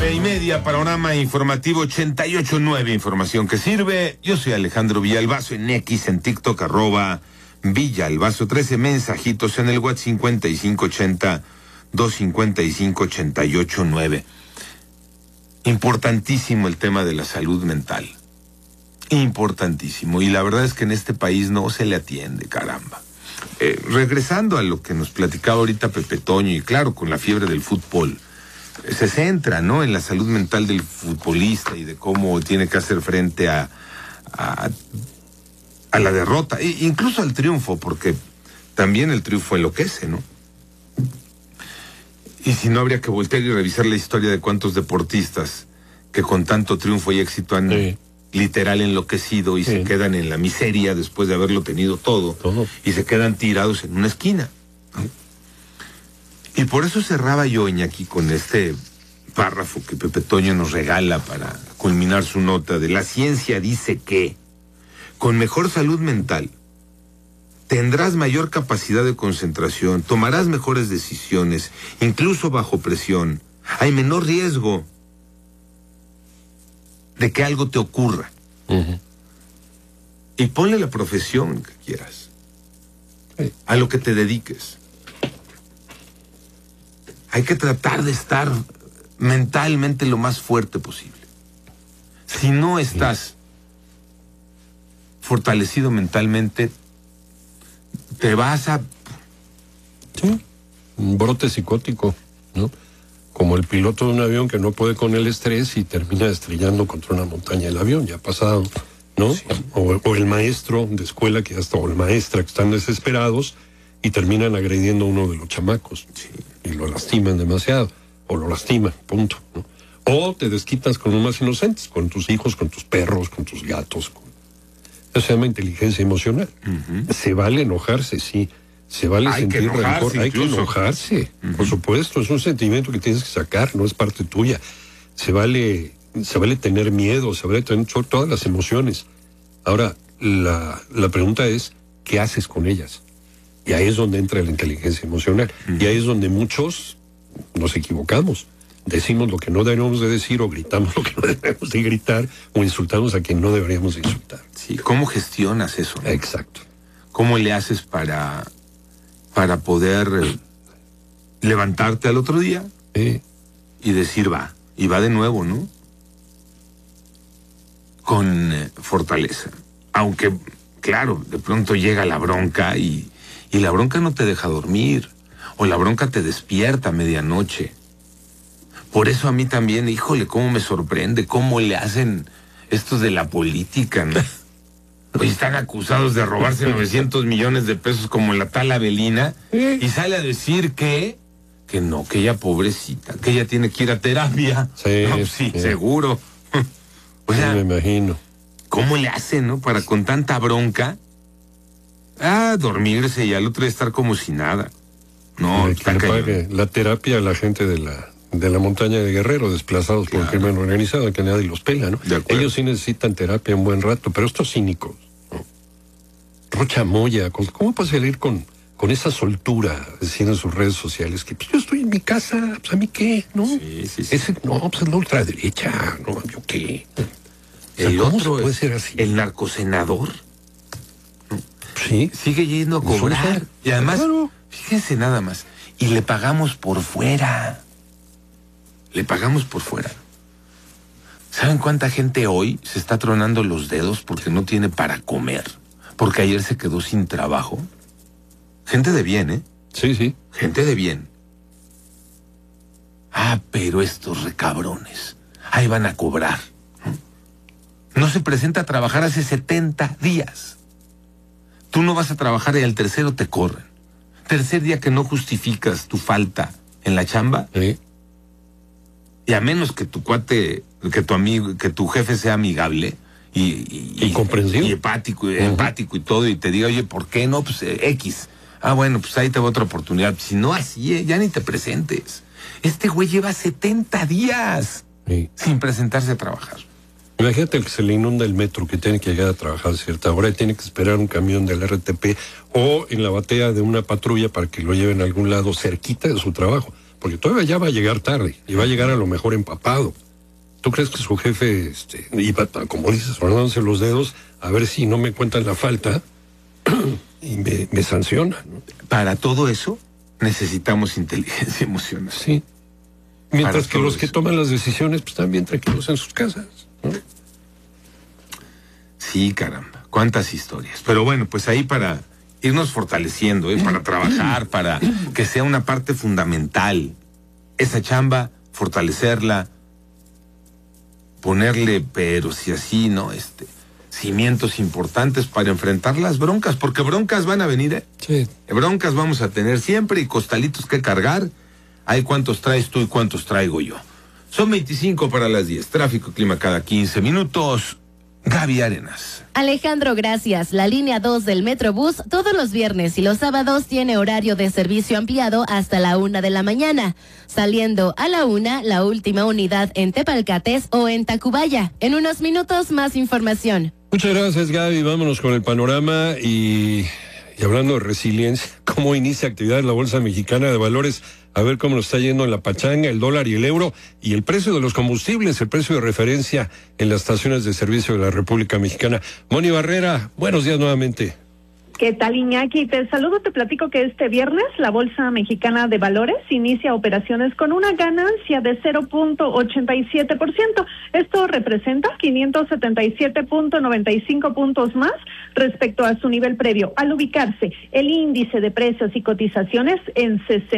9:30, panorama informativo 88.9, información que sirve. Yo soy Alejandro Villalbazo en X, en TikTok, @Villalbazo 13, mensajitos en el WhatsApp 5580-255-88.9. Importantísimo el tema de la salud mental. Importantísimo. Y la verdad es que en este país no se le atiende, caramba. Regresando a lo que nos platicaba ahorita Pepe Toño, y claro, con la fiebre del fútbol, se centra, ¿no?, en la salud mental del futbolista y de cómo tiene que hacer frente a la derrota, e incluso al triunfo, porque también el triunfo enloquece, ¿no? Y si no, habría que voltear y revisar la historia de cuántos deportistas que con tanto triunfo y éxito han literal enloquecido y se quedan en la miseria después de haberlo tenido todo. Y se quedan tirados en una esquina, ¿no? Y por eso cerraba yo, Iñaki, con este párrafo que Pepe Toño nos regala para culminar su nota de: la ciencia dice que con mejor salud mental tendrás mayor capacidad de concentración, tomarás mejores decisiones, incluso bajo presión. Hay menor riesgo de que algo te ocurra. Y ponle la profesión que quieras, a lo que te dediques. Hay que tratar de estar mentalmente lo más fuerte posible. Si no estás fortalecido mentalmente, te vas a... Sí, un brote psicótico, ¿no? Como el piloto de un avión que no puede con el estrés y termina estrellando contra una montaña el avión, ya ha pasado, ¿no? Sí. O el maestro de escuela que hasta, o la maestra que están desesperados y terminan agrediendo a uno de los chamacos. Sí. Y lo lastiman demasiado, o lo lastiman, punto, ¿no? O te desquitas con los más inocentes, con tus hijos, con tus perros, con tus gatos. Eso se llama inteligencia emocional. Se vale enojarse, sí. Se vale sentir rencor, hay que enojarse, por supuesto, es un sentimiento que tienes que sacar, no es parte tuya. Se vale tener miedo, se vale tener todas las emociones. Ahora, la pregunta es, ¿qué haces con ellas? Y ahí es donde entra la inteligencia emocional. Y ahí es donde muchos nos equivocamos. Decimos lo que no deberíamos de decir, o gritamos lo que no deberíamos de gritar, o insultamos a quien no deberíamos de insultar. Sí, ¿cómo gestionas eso, no? Exacto. ¿Cómo le haces para poder levantarte al otro día y decir va de nuevo, ¿no? Con fortaleza. Aunque, claro, de pronto llega la bronca y la bronca no te deja dormir, o la bronca te despierta a medianoche. Por eso a mí también, híjole, cómo me sorprende, cómo le hacen estos de la política, ¿no? Hoy están acusados de robarse 900 millones de pesos como la tal Avelina, y sale a decir que no, que ella pobrecita, que ella tiene que ir a terapia. Sí, no, sí, seguro. O sea, sí, me imagino. ¿Cómo le hacen, no? Para con tanta bronca, dormirse y al otro día estar como si nada. No, que le pague la terapia a la gente de la montaña de Guerrero, desplazados por el crimen organizado, que nadie los pela, ¿no? Ellos sí necesitan terapia un buen rato, pero estos cínicos, ¿no? Rocha Moya, ¿cómo puede salir con esa soltura, decir en sus redes sociales que pues, yo estoy en mi casa, pues a mí qué, ¿no? Sí. No, pues es la ultraderecha, no, yo qué. El otro puede ser así. El narcosenador. Sí. Sigue yendo a cobrar. Y además, fíjense nada más, y le pagamos por fuera. ¿Saben cuánta gente hoy se está tronando los dedos porque no tiene para comer? Porque ayer se quedó sin trabajo. Gente de bien, ¿eh? Sí. Gente de bien. Pero estos recabrones, ahí van a cobrar. No se presenta a trabajar hace 70 días. Tú no vas a trabajar y al tercero te corren. Tercer día que no justificas tu falta en la chamba. Sí. Y a menos que tu cuate, que tu amigo, que tu jefe sea amigable y comprensivo y empático y todo, y te diga, oye, ¿por qué no? Pues X. Bueno, pues ahí te va otra oportunidad. Si no así, ya ni te presentes. Este güey lleva 70 días sin presentarse a trabajar. Imagínate que se le inunda el metro, que tiene que llegar a trabajar a cierta hora y tiene que esperar un camión del RTP o en la batea de una patrulla para que lo lleven a algún lado cerquita de su trabajo. porque todavía ya va a llegar tarde y va a llegar a lo mejor empapado. ¿Tú crees que su jefe iba, como dices, guardándose los dedos a ver si no me cuentan la falta y me sanciona, ¿no? Para todo eso necesitamos inteligencia emocional. Sí. Mientras que los que toman las decisiones pues están bien tranquilos en sus casas, ¿no? Sí, caramba, cuántas historias. Pero bueno, pues ahí para irnos fortaleciendo, para trabajar, para que sea una parte fundamental. Esa chamba, fortalecerla, ponerle, pero si así, ¿no? Cimientos importantes para enfrentar las broncas, porque broncas van a venir, ¿eh? Sí. Broncas vamos a tener siempre y costalitos que cargar. Hay cuántos traes tú y cuántos traigo yo. Son 25 para las 10. Tráfico y clima cada 15 minutos. Gaby Arenas. Alejandro, gracias. La línea 2 del Metrobús todos los viernes y los sábados tiene horario de servicio ampliado hasta la 1 de la mañana. Saliendo a la 1, la última unidad en Tepalcates o en Tacubaya. En unos minutos, más información. Muchas gracias, Gaby. Vámonos con el panorama y hablando de resiliencia, ¿cómo inicia actividad la Bolsa Mexicana de Valores? A ver cómo nos está yendo en la pachanga, el dólar y el euro, y el precio de los combustibles, el precio de referencia en las estaciones de servicio de la República Mexicana. Moni Barrera, buenos días nuevamente. ¿Qué tal, Iñaki? Te saludo, te platico que este viernes la Bolsa Mexicana de Valores inicia operaciones con una ganancia de 0.87%. Esto representa 577.95 puntos más respecto a su nivel previo, al ubicarse el índice de precios y cotizaciones en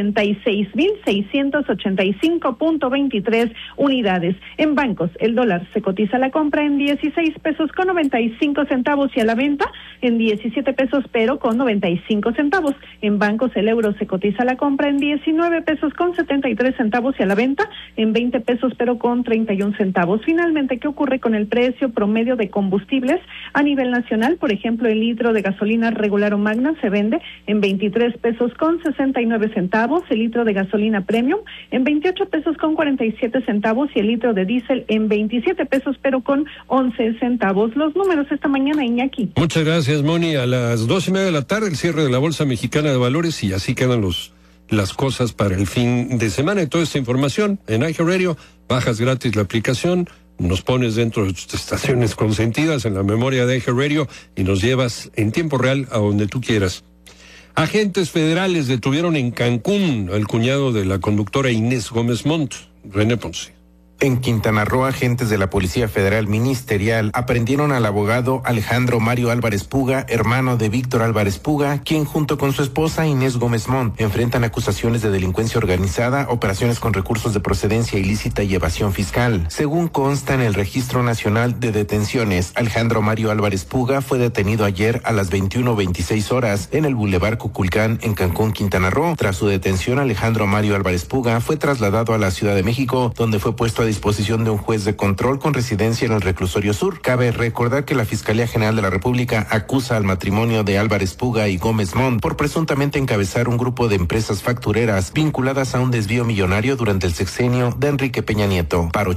66.685.23 unidades. En bancos, el dólar se cotiza a la compra en 16 pesos con 95 centavos y a la venta en 17 pesos pero con 95 centavos. En bancos el euro se cotiza a la compra en 19 pesos con 73 centavos y a la venta en 20 pesos pero con 31 centavos. Finalmente, ¿qué ocurre con el precio promedio de combustibles a nivel nacional? Por ejemplo, el litro de gasolina regular o magna se vende en 23 pesos con 69 centavos, el litro de gasolina premium en 28 pesos con 47 centavos y el litro de diésel en 27 pesos pero con 11 centavos. Los números esta mañana, Iñaki. Muchas gracias, Moni. A las 2:30 de la tarde, el cierre de la Bolsa Mexicana de Valores, y así quedan las cosas para el fin de semana. Y toda esta información en iHeartRadio, bajas gratis la aplicación, nos pones dentro de tus estaciones consentidas en la memoria de iHeartRadio y nos llevas en tiempo real a donde tú quieras. Agentes federales detuvieron en Cancún al cuñado de la conductora Inés Gómez Montt. René Ponce. En Quintana Roo, agentes de la Policía Federal Ministerial aprendieron al abogado Alejandro Mario Álvarez Puga, hermano de Víctor Álvarez Puga, quien junto con su esposa Inés Gómez Montt enfrentan acusaciones de delincuencia organizada, operaciones con recursos de procedencia ilícita y evasión fiscal. Según consta en el Registro Nacional de Detenciones, Alejandro Mario Álvarez Puga fue detenido ayer a las 21:26 horas en el Boulevard Cuculcán en Cancún, Quintana Roo. Tras su detención, Alejandro Mario Álvarez Puga fue trasladado a la Ciudad de México, donde fue puesto a disposición de un juez de control con residencia en el Reclusorio Sur. Cabe recordar que la Fiscalía General de la República acusa al matrimonio de Álvarez Puga y Gómez Montt por presuntamente encabezar un grupo de empresas factureras vinculadas a un desvío millonario durante el sexenio de Enrique Peña Nieto. Para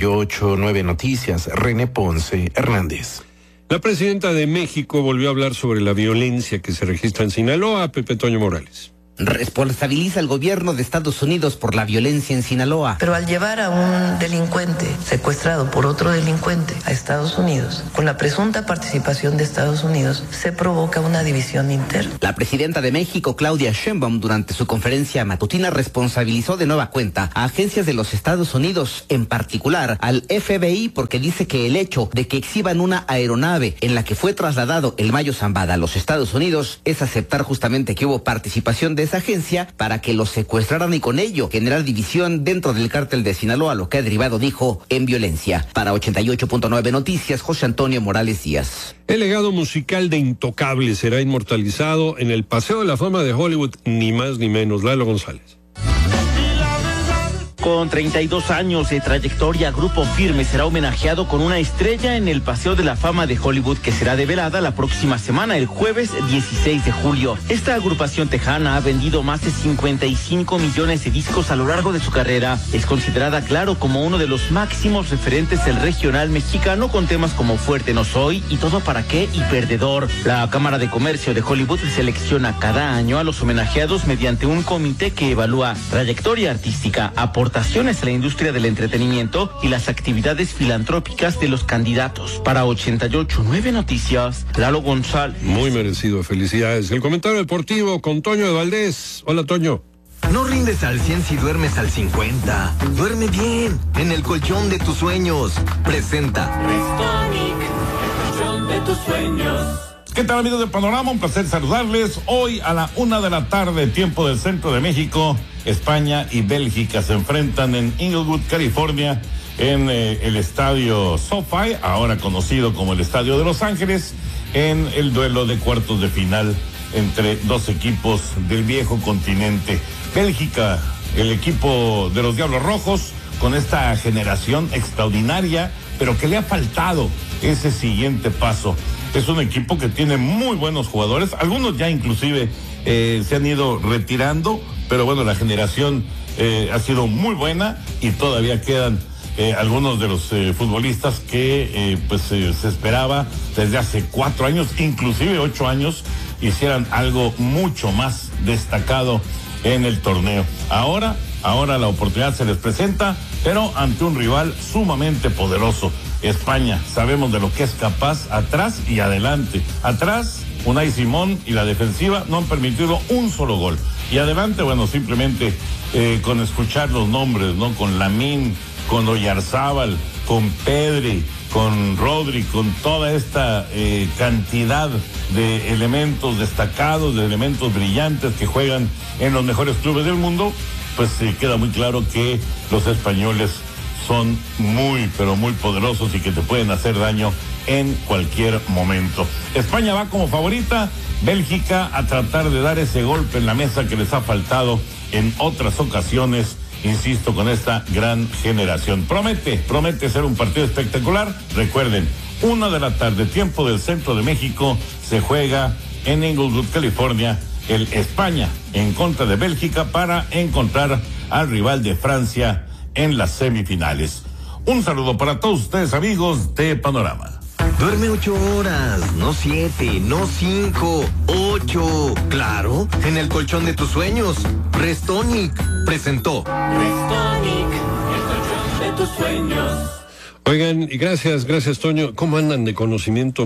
88.9 Noticias, René Ponce Hernández. La presidenta de México volvió a hablar sobre la violencia que se registra en Sinaloa. Pepe Toño Morales. Responsabiliza al gobierno de Estados Unidos por la violencia en Sinaloa. Pero al llevar a un delincuente secuestrado por otro delincuente a Estados Unidos, con la presunta participación de Estados Unidos, se provoca una división interna. La presidenta de México, Claudia Sheinbaum, durante su conferencia matutina responsabilizó de nueva cuenta a agencias de los Estados Unidos, en particular al FBI, porque dice que el hecho de que exhiban una aeronave en la que fue trasladado el Mayo Zambada a los Estados Unidos es aceptar justamente que hubo participación de esa agencia para que los secuestraran y con ello generar división dentro del cártel de Sinaloa, lo que ha derivado, dijo, en violencia. Para 88.9 Noticias, José Antonio Morales Díaz. El legado musical de Intocable será inmortalizado en el Paseo de la Fama de Hollywood, ni más ni menos. Lalo González. Con 32 años de trayectoria, Grupo Firme será homenajeado con una estrella en el Paseo de la Fama de Hollywood, que será develada la próxima semana, el jueves 16 de julio. Esta agrupación tejana ha vendido más de 55 millones de discos a lo largo de su carrera. Es considerada, claro, como uno de los máximos referentes del regional mexicano, con temas como Fuerte No Soy y Todo Para Qué y Perdedor. La Cámara de Comercio de Hollywood selecciona cada año a los homenajeados mediante un comité que evalúa trayectoria artística, aportaciones a la industria del entretenimiento y las actividades filantrópicas de los candidatos. Para 88.9 Noticias, Lalo González. Muy merecido, felicidades. El comentario deportivo con Toño de Valdés. Hola, Toño. No rindes al 100 si duermes al 50. Duerme bien, en el colchón de tus sueños. Presenta Restonic, el colchón de tus sueños. ¿Qué tal, amigos de Panorama? Un placer saludarles. Hoy a la 1:00 p.m, tiempo del centro de México, España y Bélgica se enfrentan en Inglewood, California, en el estadio SoFi, ahora conocido como el Estadio de Los Ángeles, en el duelo de cuartos de final entre dos equipos del viejo continente. Bélgica, el equipo de los Diablos Rojos, con esta generación extraordinaria, pero que le ha faltado ese siguiente paso. Es un equipo que tiene muy buenos jugadores, algunos ya inclusive se han ido retirando, pero bueno, la generación ha sido muy buena y todavía quedan algunos de los futbolistas que se esperaba desde hace 4 años, inclusive 8 años, hicieran algo mucho más destacado en el torneo. Ahora la oportunidad se les presenta, pero ante un rival sumamente poderoso. España, sabemos de lo que es capaz atrás y adelante. Atrás, Unai Simón y la defensiva no han permitido un solo gol. Y adelante, bueno, simplemente con escuchar los nombres, ¿no? Con Lamine, con Oyarzábal, con Pedri, con Rodri, con toda esta cantidad de elementos destacados, de elementos brillantes que juegan en los mejores clubes del mundo, pues queda muy claro que los españoles son muy, pero muy poderosos y que te pueden hacer daño en cualquier momento. España va como favorita, Bélgica a tratar de dar ese golpe en la mesa que les ha faltado en otras ocasiones, insisto, con esta gran generación. Promete ser un partido espectacular. Recuerden, 1:00 p.m, tiempo del centro de México, se juega en Inglewood, California, el España en contra de Bélgica para encontrar al rival de Francia en las semifinales. Un saludo para todos ustedes, amigos de Panorama. Duerme 8 horas, no 7, no 5, 8. Claro, en el colchón de tus sueños. Restonic presentó Restonic, el colchón de tus sueños. Oigan, y gracias Toño. ¿Cómo andan de conocimiento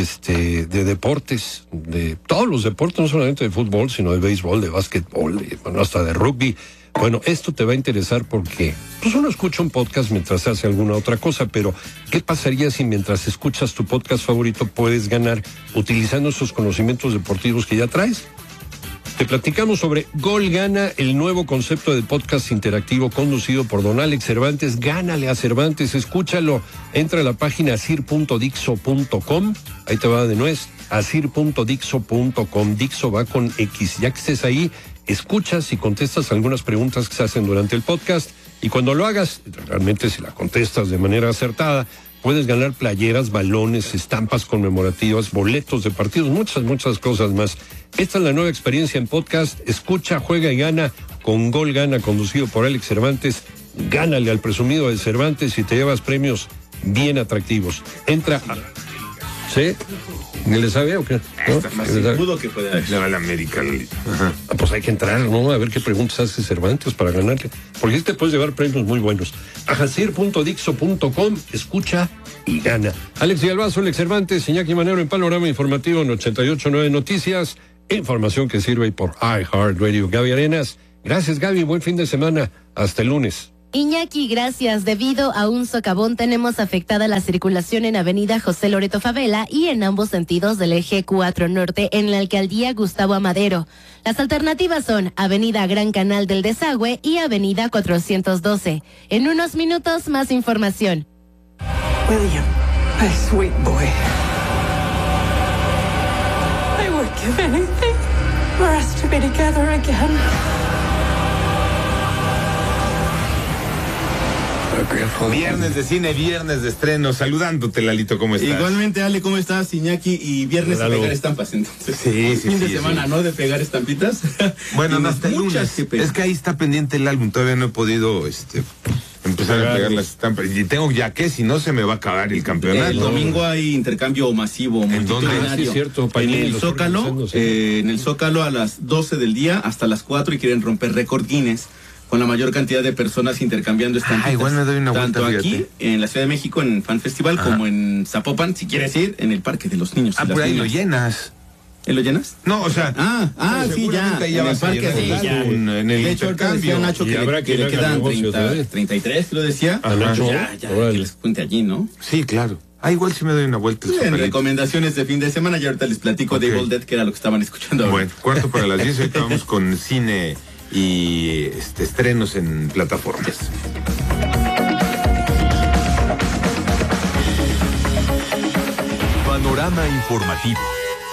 de deportes? De todos los deportes, no solamente de fútbol, sino de béisbol, de básquetbol, hasta de rugby. Bueno, esto te va a interesar porque pues uno escucha un podcast mientras hace alguna otra cosa, pero ¿qué pasaría si mientras escuchas tu podcast favorito puedes ganar utilizando esos conocimientos deportivos que ya traes? Te platicamos sobre Gol Gana, el nuevo concepto de podcast interactivo conducido por don Alex Cervantes. Gánale a Cervantes, escúchalo. Entra a la página asir.dixo.com, ahí te va de nuez, asir.dixo.com, Dixo va con X. Ya que estés ahí, escuchas y contestas algunas preguntas que se hacen durante el podcast, y cuando lo hagas, realmente si la contestas de manera acertada, puedes ganar playeras, balones, estampas conmemorativas, boletos de partidos, muchas cosas más. Esta es la nueva experiencia en podcast. Escucha, juega y gana con Gol Gana, conducido por Alex Cervantes. Gánale al presumido de Cervantes y te llevas premios bien atractivos. Entra a... ¿Sí? ¿Ni le sabe o qué? ¿No? Está fácil. Dudo que pueda declarar al América. Pues hay que entrar, ¿no? A ver qué preguntas hace Cervantes para ganarle. Porque te puedes llevar premios muy buenos. Ajacir.dixo.com, escucha y gana. Alex Villalbazo, Alex Cervantes, Iñaki Manero en Panorama Informativo en 88.9 Noticias. Información que sirve por iHeartRadio. Gaby Arenas. Gracias, Gaby. Buen fin de semana. Hasta el lunes. Iñaki, gracias. Debido a un socavón tenemos afectada la circulación en Avenida José Loreto Favela y en ambos sentidos del eje 4 Norte en la alcaldía Gustavo Amadero. Las alternativas son Avenida Gran Canal del Desagüe y Avenida 412. En unos minutos más información. William, my sweet boy. I would give anything for us to be together again. Viernes de cine, viernes de estreno. Saludándote, Lalito, ¿cómo estás? Igualmente, Ale, ¿cómo estás? Iñaki, y viernes de pegar estampas, entonces. Sí, fin de semana, ¿no? De pegar estampitas. Bueno, no, hasta el lunes. Que es que ahí está pendiente el álbum. Todavía no he podido empezar a pegar las estampas. Y tengo ya que, si no se me va a acabar el campeonato. El domingo hay intercambio masivo multitudinario. Sí, cierto, en el Zócalo a las 12 del día hasta las 4 y quieren romper récord Guinness con la mayor cantidad de personas intercambiando estampitas. Igual me doy una vuelta, tanto fíjate. aquí, en la Ciudad de México, en Fan Festival, como en Zapopan, si quieres ir, en el Parque de los Niños. Por ahí lo llenas. ¿Lo llenas? No, o sea... sí, ya. En el parque, sí, ya. En el de hecho, ahorita decía Nacho que le quedan 33, lo decía. Nacho, ya, que les cuente allí, ¿no? Sí, claro. Igual sí me doy una vuelta. En recomendaciones de fin de semana, y ahorita les platico de Evil Dead, que era lo que estaban escuchando ahora. Bueno, 9:45, ahorita vamos con cine y estrenos en plataformas. Panorama informativo.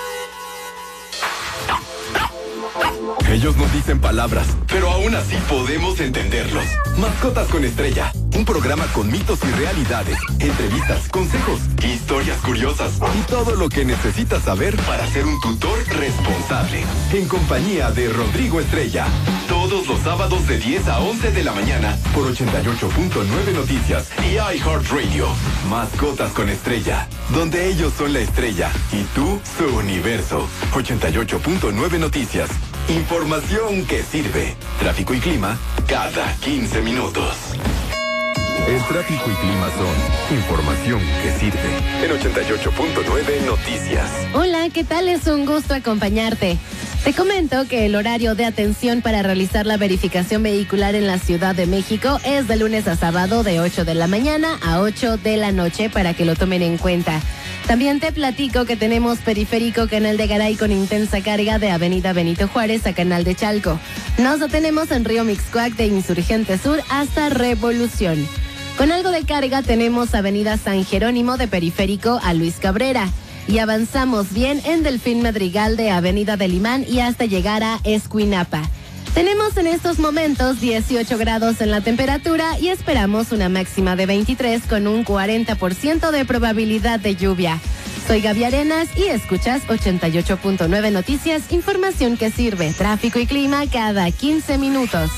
Ellos nos dicen palabras, pero aún así podemos entenderlos. Mascotas con Estrella, un programa con mitos y realidades, entrevistas, consejos, historias curiosas y todo lo que necesitas saber para ser un tutor responsable. En compañía de Rodrigo Estrella, todos los sábados de 10 a 11 de la mañana por 88.9 Noticias y iHeartRadio. Mascotas con Estrella, donde ellos son la estrella y tú su universo. 88.9 Noticias. Información que sirve. Tráfico y clima cada 15 minutos. El tráfico y clima son información que sirve. En 88.9 Noticias. Hola, ¿qué tal? Es un gusto acompañarte. Te comento que el horario de atención para realizar la verificación vehicular en la Ciudad de México es de lunes a sábado de 8 de la mañana a 8 de la noche para que lo tomen en cuenta. También te platico que tenemos periférico Canal de Garay con intensa carga de Avenida Benito Juárez a Canal de Chalco. Nos detenemos en Río Mixcoac de Insurgente Sur hasta Revolución. Con algo de carga tenemos Avenida San Jerónimo de periférico a Luis Cabrera. Y avanzamos bien en Delfín Madrigal de Avenida del Imán y hasta llegar a Escuinapa. Tenemos en estos momentos 18 grados en la temperatura y esperamos una máxima de 23 con un 40% de probabilidad de lluvia. Soy Gaby Arenas y escuchas 88.9 Noticias, información que sirve, tráfico y clima cada 15 minutos.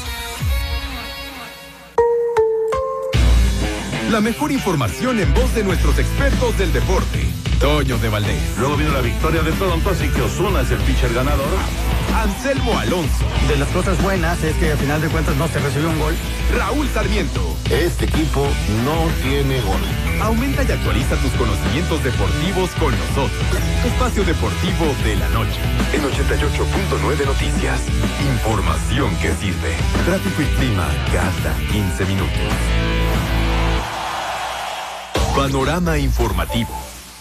La mejor información en voz de nuestros expertos del deporte. Toño de Valdés. Luego vino la victoria de Toronto, así que Ozuna es el pitcher ganador. Anselmo Alonso. De las cosas buenas es que al final de cuentas no se recibió un gol. Raúl Sarmiento. Este equipo no tiene gol. Aumenta y actualiza tus conocimientos deportivos con nosotros. Espacio Deportivo de la Noche. En 88.9 Noticias. Información que sirve. Tráfico y clima cada 15 minutos. Panorama informativo.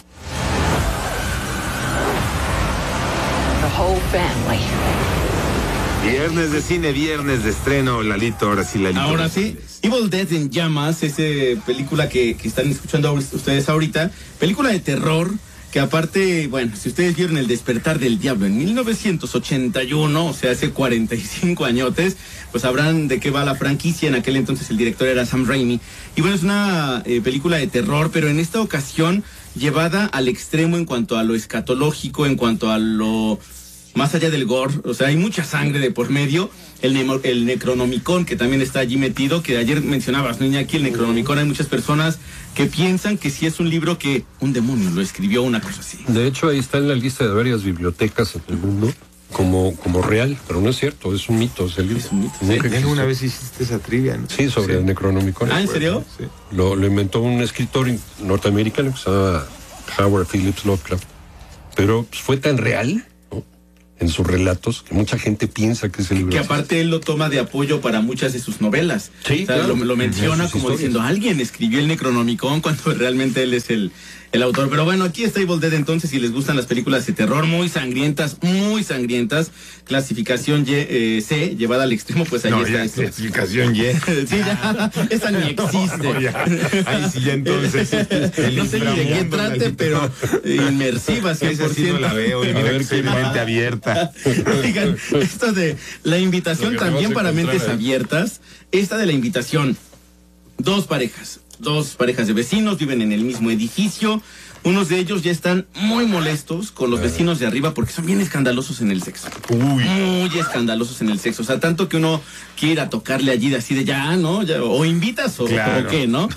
The whole family. Viernes de cine, viernes de estreno, Lalito, ahora sí, Lalito. Ahora sí, Evil Dead en Llamas, esa película que están escuchando ustedes ahorita, película de terror, que aparte, bueno, si ustedes vieron El Despertar del Diablo en 1981, o sea, hace 45 añotes, pues sabrán de qué va la franquicia. En aquel entonces el director era Sam Raimi. Y bueno, es una película de terror, pero en esta ocasión llevada al extremo en cuanto a lo escatológico, en cuanto a lo más allá del gore. O sea, hay mucha sangre de por medio. El Necronomicon, que también está allí metido, que ayer mencionabas, ¿no, Iñaki? El Necronomicon, hay muchas personas que piensan que sí es un libro que un demonio lo escribió, una cosa así. De hecho, ahí está en la lista de varias bibliotecas en el mundo como real, pero no es cierto, es un mito ese libro. Es un mito. ¿Sí? ¿Alguna vez hiciste esa trivia, no? Sí, sobre el Necronomicon. ¿Ah, en serio? Sí. Lo inventó un escritor norteamericano que se llama Howard Phillips Lovecraft. Pero pues, fue tan real, ¿no?, en sus relatos, que mucha gente piensa que ese libro... Que aparte él lo toma de apoyo para muchas de sus novelas. Sí, o sea, claro. lo menciona como diciendo, alguien escribió el Necronomicon, cuando realmente él es el autor. Pero bueno, aquí está Evil Dead entonces, si les gustan las películas de terror muy sangrientas, clasificación C, llevada al extremo, pues ahí está esto. Clasificación Y. Sí, ya, esa ni existe. Ahí sí, ya entonces. No sé ni de qué trate, pero inmersiva, 100%. Esa sí no la veo, y mira que soy de mente abierta. Oigan, esto de la invitación también para mentes abiertas, esta de la invitación. dos parejas de vecinos, viven en el mismo edificio. Unos de ellos ya están muy molestos con los vecinos de arriba porque son bien escandalosos en el sexo. Muy escandalosos en el sexo. O sea, tanto que uno quiere ir a tocarle allí así de ya, ¿no? Ya, o invitas o qué, ¿no?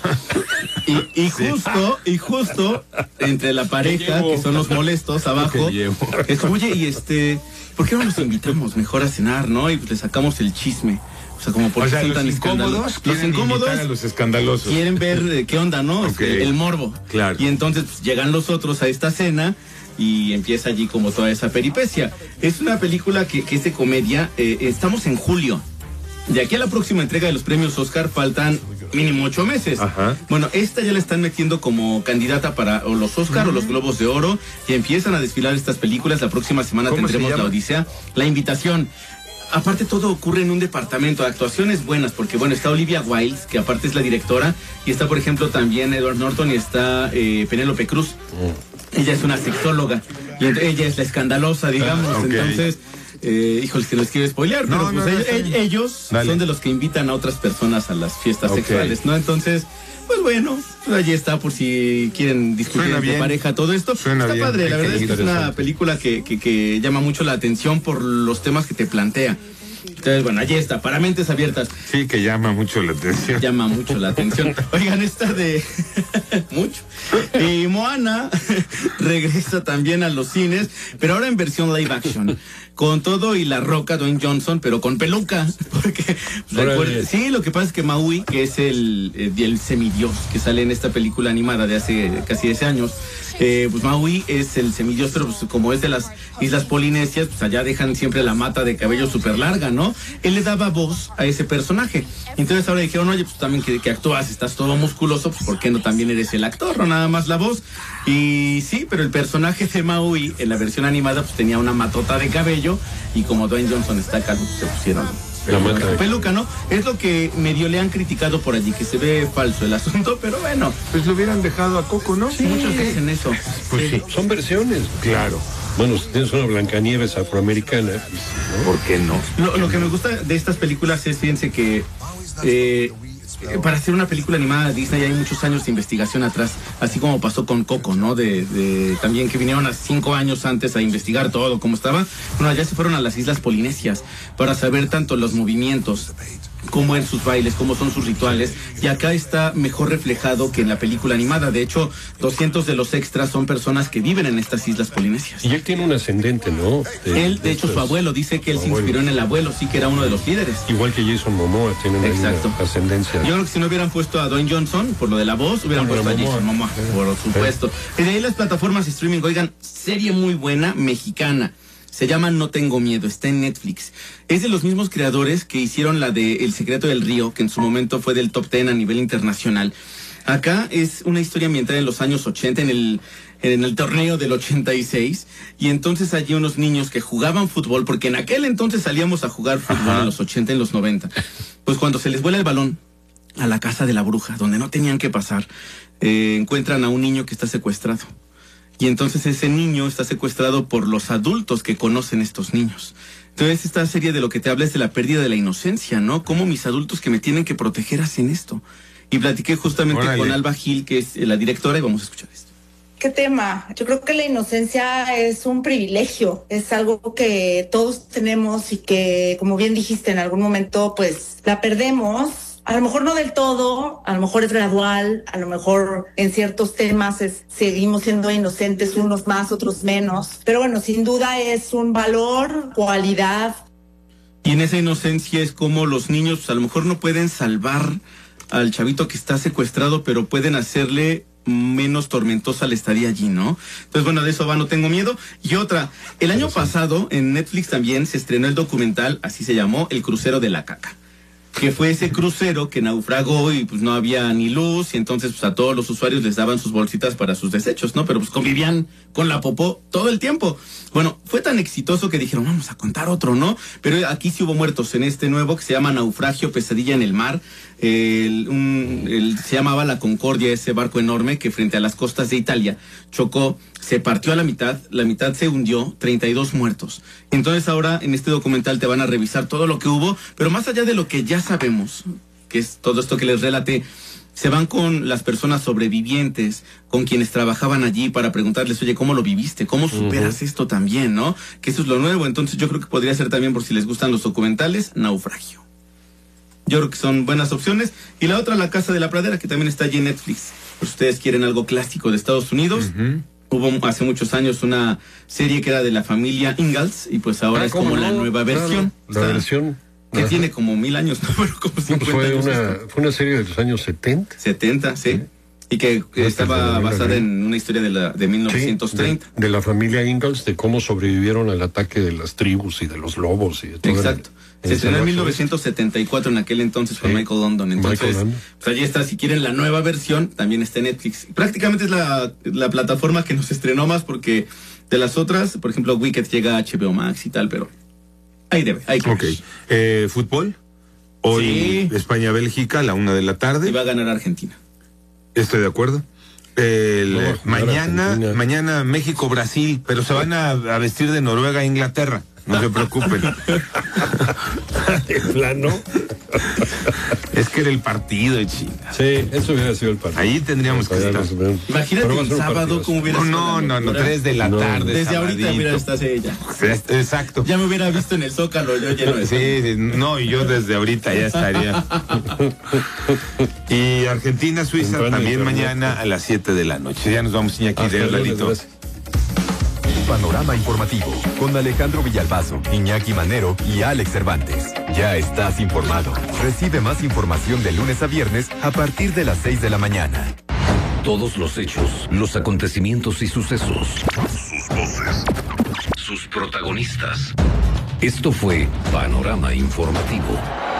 Y justo entre la pareja, que son los molestos abajo, es, oye, ¿por qué no los invitamos mejor a cenar, no? Y pues le sacamos el chisme. O sea, como por qué son tan escandalosos. Los incómodos a los escandalosos quieren ver qué onda, ¿no? El morbo. Claro. Y entonces pues, llegan los otros a esta cena y empieza allí como toda esa peripecia. Es una película que es de comedia. Estamos en julio. De aquí a la próxima entrega de los premios Oscar faltan mínimo 8 meses. Ajá. Bueno, esta ya la están metiendo como candidata para o los Oscar o los Globos de Oro y empiezan a desfilar estas películas. La próxima semana tendremos La Odisea, La Invitación. Aparte todo ocurre en un departamento de actuaciones buenas, porque bueno, está Olivia Wilde, que aparte es la directora, y está por ejemplo también Edward Norton y está Penélope Cruz. Ella es una sexóloga, y ella es la escandalosa, digamos, entonces... híjoles, que no les quiero spoilear, pero ellos son de los que invitan a otras personas a las fiestas sexuales, ¿no? Entonces, pues bueno, pues allí está por si quieren discutir de pareja todo esto. Está padre, la verdad es que es una película que llama mucho la atención por los temas que te plantea. Entonces, bueno, allí está, para mentes abiertas. Sí, que llama mucho la atención. Llama mucho la atención. Oigan, esta de... mucho. Y Moana regresa también a los cines, pero ahora en versión live action. Con todo y La Roca, Dwayne Johnson, pero con peluca. Porque, sí, lo que pasa es que Maui, que es el semidios que sale en esta película animada de hace casi 10 años, pues Maui es el semidios, pero pues como es de las islas polinesias, pues allá dejan siempre la mata de cabello súper larga, ¿no? Él le daba voz a ese personaje. Entonces ahora dijeron, oye, pues también que actúas, estás todo musculoso, pues ¿por qué no también eres el actor, no nada más la voz? Y sí, pero el personaje de Maui en la versión animada pues tenía una matota de cabello y como Dwayne Johnson está calvo, se pusieron la peluca, ¿no? Es lo que medio le han criticado por allí, que se ve falso el asunto, pero bueno. Pues lo hubieran dejado a Coco, ¿no? Sí, muchos dicen eso. Pues sí, son versiones. Claro. Bueno, si tienes una Blancanieves afroamericana, ¿no? ¿Por qué no? Lo que me gusta de estas películas es, fíjense que para hacer una película animada de Disney hay muchos años de investigación atrás, así como pasó con Coco, ¿no? También que vinieron a 5 años antes a investigar todo cómo estaba. Bueno, ya se fueron a las islas polinesias para saber tanto los movimientos, cómo en sus bailes, cómo son sus rituales, y acá está mejor reflejado que en la película animada. De hecho, 200 de los extras son personas que viven en estas islas polinesias. Y él tiene un ascendente, ¿no? De hecho, su abuelo dice que él se inspiró en el abuelo, sí, que era uno de los líderes. Igual que Jason Momoa, tiene una ascendencia. Yo creo que si no hubieran puesto a Dwayne Johnson por lo de la voz, hubieran puesto a Jason Momoa, por supuesto. Y de ahí las plataformas de streaming, oigan, serie muy buena, mexicana. Se llama No Tengo Miedo, está en Netflix. Es de los mismos creadores que hicieron la de El Secreto del Río, que en su momento fue del top 10 a nivel internacional. Acá es una historia ambientada en los años 80, en el torneo del 86, y entonces allí unos niños que jugaban fútbol, porque en aquel entonces salíamos a jugar fútbol en los 80, en los 90. Pues cuando se les vuela el balón a la casa de la bruja, donde no tenían que pasar, encuentran a un niño que está secuestrado. Y entonces ese niño está secuestrado por los adultos que conocen estos niños. Entonces esta serie de lo que te habla es de la pérdida de la inocencia, ¿no? Cómo mis adultos que me tienen que proteger hacen esto. Y platiqué justamente con Alba Gil, que es la directora, y vamos a escuchar esto. ¿Qué tema? Yo creo que la inocencia es un privilegio, es algo que todos tenemos y que, como bien dijiste, en algún momento pues la perdemos. A lo mejor no del todo, a lo mejor es gradual, a lo mejor en ciertos temas seguimos siendo inocentes, unos más, otros menos. Pero bueno, sin duda es un valor, cualidad. Y en esa inocencia es como los niños pues, a lo mejor no pueden salvar al chavito que está secuestrado, pero pueden hacerle menos tormentosa la estadía allí, ¿no? Entonces, bueno, de eso va No Tengo Miedo. Y otra, el año pasado en Netflix también se estrenó el documental, así se llamó, El Crucero de la Caca, que fue ese crucero que naufragó y pues no había ni luz, y entonces pues a todos los usuarios les daban sus bolsitas para sus desechos, ¿no? Pero pues convivían con la popó todo el tiempo. Bueno, fue tan exitoso que dijeron, vamos a contar otro, ¿no? Pero aquí sí hubo muertos en este nuevo que se llama Naufragio, Pesadilla en el Mar. Se llamaba La Concordia, ese barco enorme que frente a las costas de Italia chocó, se partió a la mitad se hundió, 32 muertos. Entonces ahora en este documental te van a revisar todo lo que hubo, pero más allá de lo que ya sabemos, que es todo esto que les relaté, se van con las personas sobrevivientes, con quienes trabajaban allí para preguntarles, oye, ¿cómo lo viviste? ¿Cómo superas esto también, no? Que eso es lo nuevo. Entonces yo creo que podría ser también, por si les gustan los documentales, Naufragio. Yo creo que son buenas opciones. Y la otra, La Casa de la Pradera, que también está allí en Netflix. Por si ustedes quieren algo clásico de Estados Unidos. Hubo hace muchos años una serie que era de la familia Ingalls, y pues ahora es como la nueva versión. Claro, la versión... Que tiene como 1000 años, ¿no? Pero como 50 años. Fue una serie de los años 70. 70, sí. Y que estaba basada en una historia de 1930. Sí, de la familia Ingalls, de cómo sobrevivieron al ataque de las tribus y de los lobos. Y de todo. Exacto. Se estrenó en 1974 en aquel entonces con Michael London. Entonces, pues allí está. Si quieren la nueva versión, también está en Netflix. Prácticamente es la plataforma que nos estrenó más, porque de las otras, por ejemplo, Wicked llega a HBO Max y tal, pero ahí debe. ¿Fútbol? Hoy España-Bélgica a la 1 de la tarde. Y va a ganar Argentina. Estoy de acuerdo. Mañana México-Brasil, pero se van a vestir de Noruega e Inglaterra. No se preocupen. ¿De plano? Es que era el partido de China. Sí, eso hubiera sido el partido. Ahí tendríamos que estar. Imagínate un sábado como hubiera sido. No, 3 de la tarde. Desde ahorita, mira, estás ella. Exacto. Ya me hubiera visto en el Zócalo, yo lleno de y yo desde ahorita ya estaría. Y Argentina-Suiza también mañana a las 7 de la noche. Ya nos vamos, Iñaki, de Lalito. Panorama informativo con Alejandro Villalbazo, Iñaki Manero y Alex Cervantes. Ya estás informado. Recibe más información de lunes a viernes a partir de las 6 de la mañana. Todos los hechos, los acontecimientos y sucesos. Sus voces. Sus protagonistas. Esto fue Panorama Informativo.